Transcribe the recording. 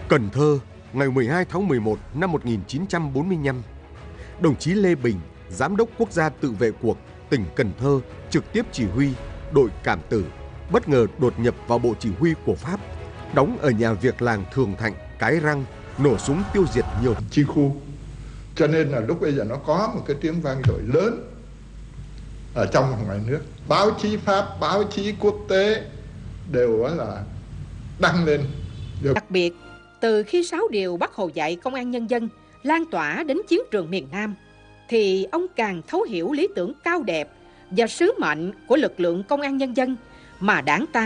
Cần Thơ, ngày 12 tháng 11 năm 1945, đồng chí Lê Bình, Giám đốc Quốc gia tự vệ cuộc tỉnh Cần Thơ trực tiếp chỉ huy đội Cảm Tử bất ngờ đột nhập vào bộ chỉ huy của Pháp, đóng ở nhà Việc làng Thường Thạnh, Cái Răng, nổ súng tiêu diệt nhiều chi khu. Cho nên là lúc bây giờ nó có một cái tiếng vang dội lớn ở trong và ngoài nước. Báo chí Pháp, báo chí quốc tế đều là đăng lên. Đặc biệt, từ khi 6 điều Bác Hồ dạy công an nhân dân lan tỏa đến chiến trường miền Nam, thì ông càng thấu hiểu lý tưởng cao đẹp và sứ mệnh của lực lượng công an nhân dân mà Đảng ta